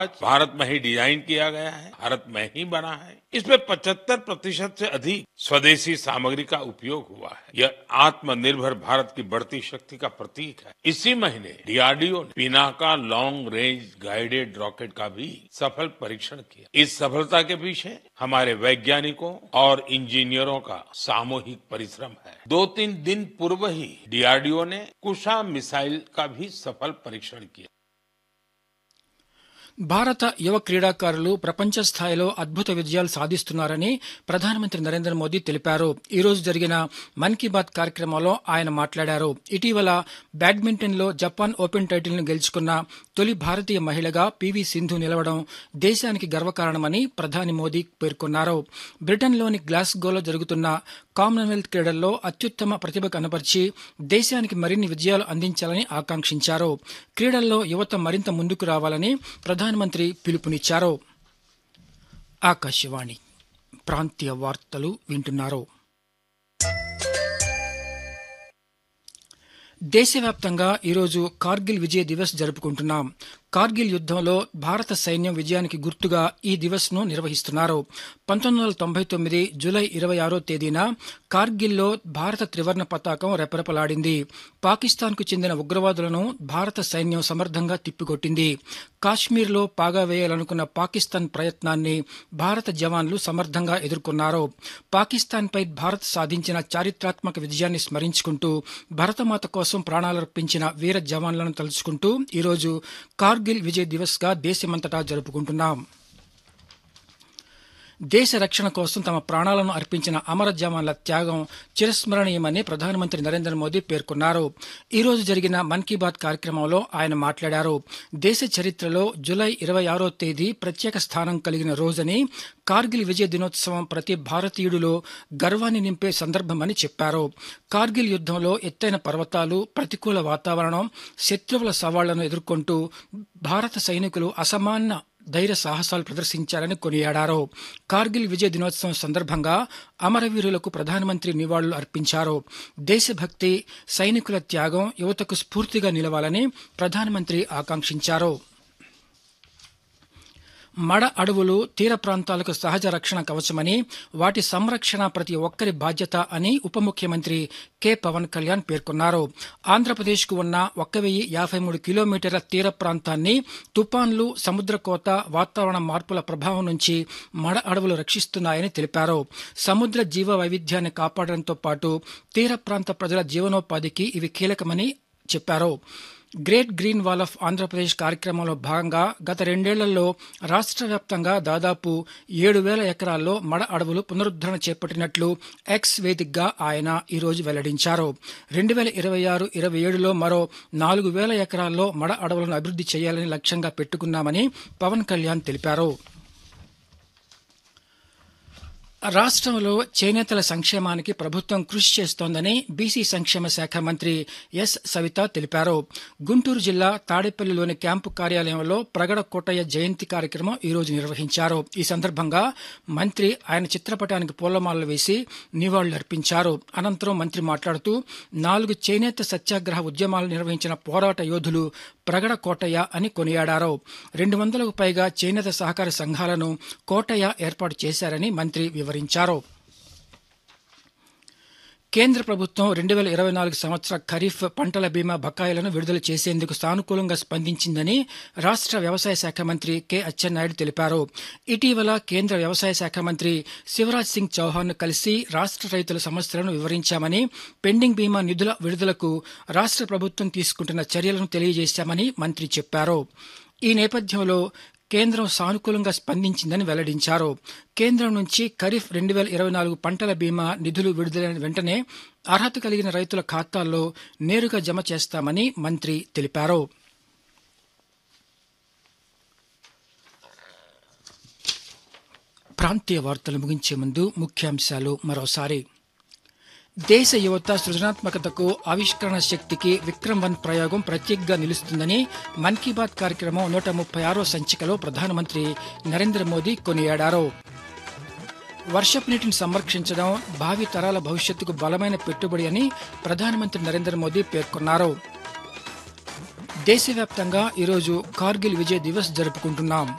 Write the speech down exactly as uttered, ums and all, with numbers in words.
भारत में ही डिजाइन किया गया है, भारत में ही बना है। इसमें पचहत्तर प्रतिशत से अधिक स्वदेशी सामग्री का उपयोग हुआ है। यह आत्मनिर्भर भारत की बढ़ती शक्ति का प्रतीक है। इसी महीने डीआरडीओ ने Pinaka long range guided rocket का भी सफल परीक्षण किया। इस सफलता के पीछे हमारे वैज्ञानिकों और इंजीनियरों का सामूहिक परिश्रम है। दो तीन दिन पूर्व ही डीआरडीओ ने कुशा मिसाइल का भी सफल परीक्षण किया। భారత యువ క్రీడాకారులు ప్రపంచ స్థాయిలో అద్భుత విజయాలు సాధిస్తున్నారని ప్రధానమంత్రి నరేంద్ర మోదీ తెలిపారు. ఈ రోజు జరిగిన మన్ కీ బాత్ కార్యక్రమంలో ఆయన మాట్లాడారు. ఇటీవల బ్యాడ్మింటన్ లో జపాన్ ఓపెన్ టైటిల్ ను గెలుచుకున్న తొలి భారతీయ మహిళగా పీవీ సింధు నిలవడం దేశానికి గర్వకారణమని ప్రధాని మోదీ పేర్కొన్నారు. బ్రిటన్లోని గ్లాస్గోలో జరుగుతున్న కామన్వెల్త్ క్రీడల్లో అత్యుత్తమ ప్రతిభ కనబర్చి దేశానికి మరిన్ని విజయాలు అందించాలని ఆకాంక్షించారు. క్రీడల్లో యువత మరింత ముందుకు రావాలని ప్రధానమంత్రి పిలుపునిచ్చారు. ఆకాశవాణి ప్రాంతీయ వార్తలు వింటున్నారు. దేశవ్యాప్తంగా ఈరోజు కార్గిల్ విజయ్ దివస్ జరుపుకుంటున్నాం. కార్గిల్ యుద్దంలో భారత సైన్యం విజయానికి గుర్తుగా ఈ దివస్ ను నిర్వహిస్తున్నారు. పంతొమ్మిది వందల తొంభై తొమ్మిది జూలై ఇరవై ఆరో తేదీన కార్గిల్లో భారత త్రివర్ణ పతాకం రెపరెపలాడింది. పాకిస్తాన్ కు చెందిన ఉగ్రవాదులను భారత సైన్యం సమర్థంగా తిప్పికొట్టింది. కాశ్మీర్లో పాగా వేయాలనుకున్న పాకిస్తాన్ ప్రయత్నాన్ని భారత జవాన్లు సమర్థంగా ఎదుర్కొన్నారు. పాకిస్తాన్పై భారత్ సాధించిన చారిత్రాత్మక విజయాన్ని స్మరించుకుంటూ భరతమాత కోసం ప్రాణాలర్పించిన వీర జవాన్లను తలుచుకుంటూ ఈరోజు కార్గిల్ విజయ్ దివస్ గా దేశమంతటా జరుపుకుంటున్నాం. దేశ రక్షణ కోసం తమ ప్రాణాలను అర్పించిన అమర జవాన్ల త్యాగం చిరస్మరణీయమని ప్రధానమంత్రి నరేంద్ర మోదీ పేర్కొన్నారు. ఈ రోజు జరిగిన మన్ కీ బాత్ కార్యక్రమంలో ఆయన మాట్లాడారు. దేశ చరిత్రలో జూలై ఇరవై ఆరో తేదీ ప్రత్యేక స్థానం కలిగిన రోజని, కార్గిల్ విజయ్ దినోత్సవం ప్రతి భారతీయుడిలో గర్వాన్ని నింపే సందర్భమని చెప్పారు. కార్గిల్ యుద్దంలో ఎత్తైన పర్వతాలు, ప్రతికూల వాతావరణం, శత్రువుల సవాళ్లను ఎదుర్కొంటూ భారత సైనికులు అసమాన ధైర్య సాహసాలు ప్రదర్శించారని కొనియాడారు. కార్గిల్ విజయ్ దినోత్సవం సందర్భంగా అమరవీరులకు ప్రధానమంత్రి నివాళులు అర్పించారు. దేశభక్తి, సైనికుల త్యాగం యువతకు స్ఫూర్తిగా నిలవాలని ప్రధానమంత్రి ఆకాంక్షించారు. మడ అడవులు తీర ప్రాంతాలకు సహజ రక్షణ కవచమని, వాటి సంరక్షణ ప్రతి ఒక్కరి బాధ్యత అని ఉప ముఖ్యమంత్రి కె పవన్ కళ్యాణ్ పేర్కొన్నారు. ఆంధ్రప్రదేశ్ కు ఉన్న ఒక వెయ్యి యాభై మూడు కిలోమీటర్ల తీర ప్రాంతాన్ని తుపాన్లు, సముద్ర కోత, వాతావరణ మార్పుల ప్రభావం నుంచి మడ అడవులు రక్షిస్తున్నాయని తెలిపారు. సముద్ర జీవ వైవిధ్యాన్ని కాపాడడంతో పాటు తీర ప్రాంత ప్రజల జీవనోపాధికి ఇవి కీలకమని చెప్పారు. Great green wall of Andhra Pradesh కార్యక్రమంలో భాగంగా గత రెండేళ్లలో రాష్ట్ర వ్యాప్తంగా దాదాపు ఏడు వేల ఎకరాల్లో మడ అడవులు పునరుద్ధరణ చేపట్టినట్లు ఎక్స్ వేదికగా ఆయన ఈరోజు వెల్లడించారు. రెండు వేల ఇరవై ఆరు ఇరవై ఏడులో మరో నాలుగు వేల ఎకరాల్లో మడ అడవులను అభివృద్ధి చేయాలని లక్ష్యంగా పెట్టుకున్నామని పవన్ కళ్యాణ్ తెలిపారు. రాష్ట్రంలో చేనేతల సంక్షేమానికి ప్రభుత్వం కృషి చేస్తోందని బీసీ సంక్షేమ శాఖ మంత్రి ఎస్ సవిత తెలిపారు. గుంటూరు జిల్లా తాడేపల్లిలోని క్యాంపు కార్యాలయంలో ప్రగడ కోటయ్య జయంతి కార్యక్రమం ఈ రోజు నిర్వహించారు. ఈ సందర్భంగా మంత్రి ఆయన చిత్రపటానికి పూలమాలలు వేసి నివాళులర్పించారు. అనంతరం మంత్రి మాట్లాడుతూ నాలుగు చేనేత సత్యాగ్రహ ఉద్యమాలు నిర్వహించిన పోరాట యోధులు ప్రగడ కోటయ్య అని కొనియాడారు. రెండు వందలకు పైగా చేనేత సహకార సంఘాలను కోటయ్య ఏర్పాటు చేశారని మంత్రి వివరించారు. కేంద్ర ప్రభుత్వం రెండు వేల ఇరవై నాలుగు సంవత్సర ఖరీఫ్ పంటల బీమా బకాయిలను విడుదల చేసేందుకు సానుకూలంగా స్పందించిందని రాష్ట్ర వ్యవసాయ శాఖ మంత్రి కె అచ్చెన్నాయుడు తెలిపారు. ఇటీవల కేంద్ర వ్యవసాయ శాఖ మంత్రి శివరాజ్ సింగ్ చౌహాన్ ను కలిసి రాష్ట్ర రైతుల సమస్యలను వివరించామని, పెండింగ్ బీమా నిధుల విడుదలకు రాష్ట్ర ప్రభుత్వం తీసుకుంటున్న చర్యలను తెలియజేశామని మంత్రి చెప్పారు. ఈ నేపథ్యంలో కేంద్రం సానుకూలంగా స్పందించిందని వెల్లడించారు. కేంద్రం నుంచి ఖరీఫ్ రెండు వేల ఇరవై నాలుగు పంటల బీమా నిధులు విడుదలైన వెంటనే అర్హత కలిగిన రైతుల ఖాతాల్లో నేరుగా జమ చేస్తామని మంత్రి తెలిపారు. ప్రాంతీయ వార్తలు ముగించే ముందు ముఖ్యాంశాలు మరోసారి. దేశ యువత సృజనాత్మకతకు, ఆవిష్కరణ శక్తికి విక్రమ్ వన్ ప్రయోగం ప్రత్యేకంగా నిలుస్తుందని మన్ కీ బాత్ కార్యక్రమం నూట ముప్పై ఆరో సంచికలో ప్రధానమంత్రి నరేంద్ర మోదీ కొనియాడారు. వర్షపు నీటిని సంరక్షించడం భావి తరాల భవిష్యత్తుకు బలమైన పెట్టుబడి అని ప్రధానమంత్రి నరేంద్ర మోదీ పేర్కొన్నారు. దేశవ్యాప్తంగా ఈరోజు కార్గిల్ విజయ్ దివస్ జరుపుకుంటున్నాం.